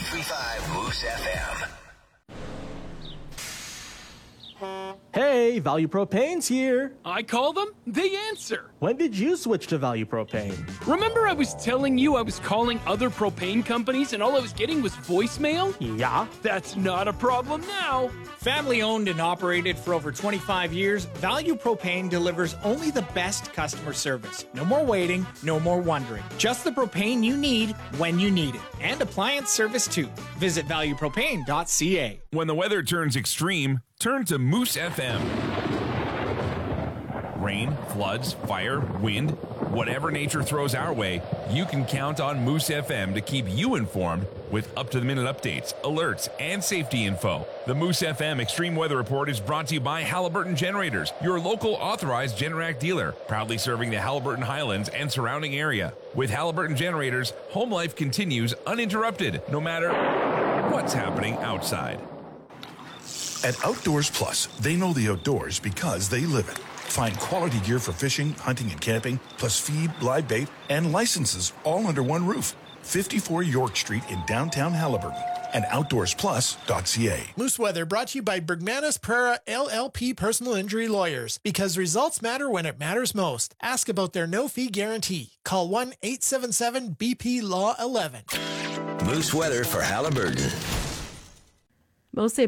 93.5 Moose FM. Hey, Value Propane's here. I call them, they answer. When did you switch to Value Propane? Remember I was telling you I was calling other propane companies and all I was getting was voicemail? Yeah. That's not a problem now. Family owned and operated for over 25 years, Value Propane delivers only the best customer service. No more waiting, no more wondering. Just the propane you need when you need it. And appliance service too. Visit valuepropane.ca. When the weather turns extreme, turn to Moose FM. Rain, floods, fire, wind, whatever nature throws our way, you can count on Moose FM to keep you informed with up-to-the-minute updates, alerts, and safety info. The Moose FM Extreme Weather Report is brought to you by Halliburton Generators, your local authorized Generac dealer, proudly serving the Halliburton Highlands and surrounding area. With Halliburton Generators, home life continues uninterrupted, no matter what's happening outside. At Outdoors Plus, they know the outdoors because they live it. Find quality gear for fishing, hunting, and camping, plus feed, live bait, and licenses all under one roof. 54 York Street in downtown Halliburton and outdoorsplus.ca. Moose Weather brought to you by Bergmanis Prera LLP Personal Injury Lawyers. Because results matter when it matters most. Ask about their no-fee guarantee. Call 1-877-BP-LAW-11. Moose Weather for Halliburton. Most